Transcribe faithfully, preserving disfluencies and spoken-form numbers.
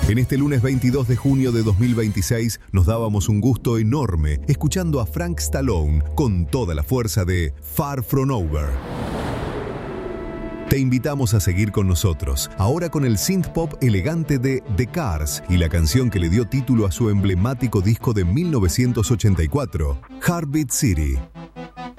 En este lunes veintidós de junio de dos mil veintiséis nos dábamos un gusto enorme escuchando a Frank Stallone con toda la fuerza de Far From Over. Te invitamos a seguir con nosotros, ahora con el synth pop elegante de The Cars y la canción que le dio título a su emblemático disco de mil novecientos ochenta y cuatro, Heartbeat City.